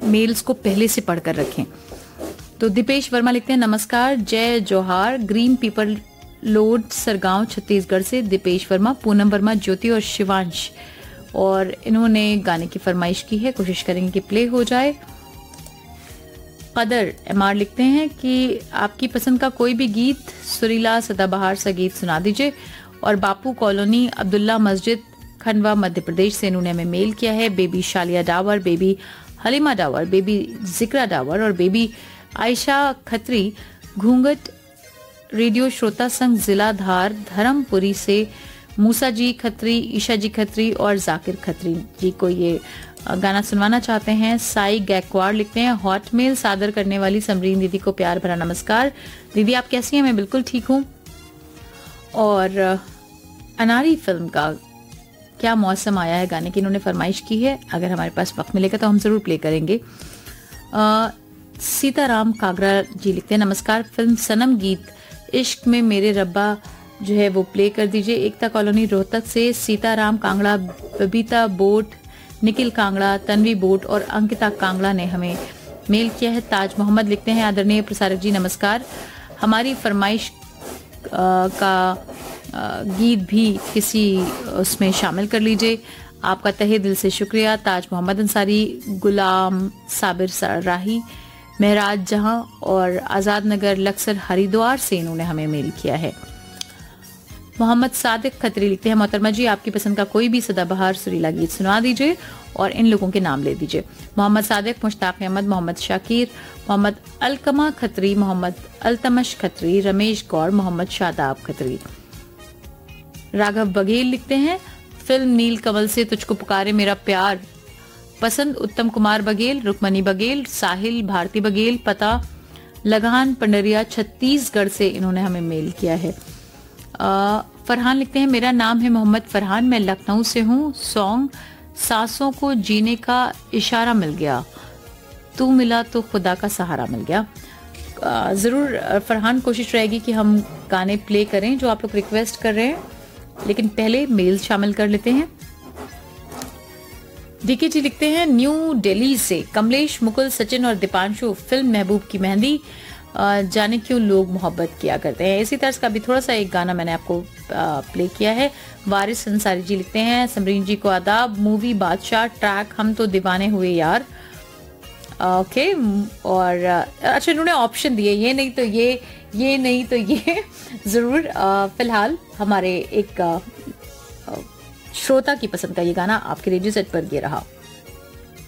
Mails को पहले से पढ़कर रखें। तो दीपेश वर्मा लिखते हैं नमस्कार, जय जोहार, green people load Sargaon Chhattisgarh से दीपेश वर्मा, पूनम वर्मा, ज्योति और शिवांश, और इन्होंने गाने की फरमाइश की है, कोशिश करेंगे कि प्ले हो जाए। कदर एमआर लिखते हैं कि आपकी पसंद का कोई भी गीत, सुरीला सदाबहार सा गीत सुना दीजिए। और बापू कॉलोनी अब्दुल्ला मस्जिद खंडवा मध्य प्रदेश से इन्होंने हमें मेल किया है। Baby Shaliya Dawar, baby Halima Dawar, baby जिक्रा डावर और बेबी आयशा खत्री घूंघट रेडियो श्रोता संघ जिला धार धर्मपुरी से मूसा जी खत्री, ईशा जी खत्री और जाकिर खत्री जी को ये गाना सुनवाना चाहते हैं। साई गैकवाड़ लिखते हैं हॉटमेल सादर करने वाली समरीन दीदी को प्यार भरा नमस्कार। दीदी आप कैसी हैं? मैं बिल्कुल ठीक हूँ। और अनारी फिल्म का क्या मौसम आया है गाने की इन्होंने फरमाइश की है। अगर हमारे पास वक्त मिलेगा तो हम जरूर प्ले करेंगे। सीताराम कागरा जी लिखते हैं नमस्कार, फिल्म सनम गीत इश्क में मेरे रब्बा जो है वो प्ले कर दीजिए। एकता कॉलोनी रोहतक से सीताराम कांगड़ा, बबीता बोट, निखिल कांगड़ा, तन्वी बोट और अंकिता कांगड़ा ने हमें मेल किया है। ताज मोहम्मद लिखते हैं आदरणीय प्रसारक जी नमस्कार, हमारी फरमाइश का गीत भी किसी उसमें शामिल कर लीजिए। आपका तहे दिल से शुक्रिया। ताज मोहम्मद अंसारी, गुलाम साबिर राही, महराज जहां और आज़ाद नगर लक्सर हरिद्वार से इन्होंने हमें मेल किया है। मोहम्मद सादिक खत्री लिखते हैं मोहतरमा जी आपकी पसंद का कोई भी सदाबहार सुरीला गीत सुना दीजिए और इन लोगों के नाम ले दीजिए। मोहम्मद सादिक, मुश्ताक अहमद, मोहम्मद शाकिर, मोहम्मद अलकमा खत्री, मोहम्मद अल्तमश खत्री, रमेश गौर, मोहम्मद शादाब खत्री। राघव बघेल लिखते हैं फिल्म नील कमल से तुझको पुकारे मेरा प्यार पसंद, उत्तम कुमार बघेल, रुकमनी बघेल, साहिल भारती बघेल, पता लगान पंडरिया छत्तीसगढ़ से इन्होंने हमें मेल किया है। फरहान लिखते हैं मेरा नाम है मोहम्मद फरहान, मैं लखनऊ से हूँ। सॉन्ग सांसों को जीने का इशारा मिल गया, तू मिला तो खुदा का सहारा मिल गया। ज़रूर फरहान, कोशिश रहेगी कि हम गाने प्ले करें जो आप लोग रिक्वेस्ट कर रहे हैं, लेकिन पहले मेल शामिल कर लेते हैं। डीके जी लिखते हैं न्यू दिल्ली से कमलेश, मुकुल, सचिन और दीपांशु, फिल्म महबूब की मेहंदी, जाने क्यों लोग मोहब्बत किया करते हैं। इसी तरह का भी थोड़ा सा एक गाना मैंने आपको प्ले किया है। वारिस अंसारी जी लिखते हैं समरीन जी को आदाब, मूवी बादशाह, ट्रैक हम तो दीवाने हुए यार। ओके, और अच्छा इन्होंने ऑप्शन दिए, ये नहीं तो ये नहीं तो ये। जरूर फिलहाल हमारे एक श्रोता की पसंद का ये गाना आपके रेडियो सेट पर ये रहा।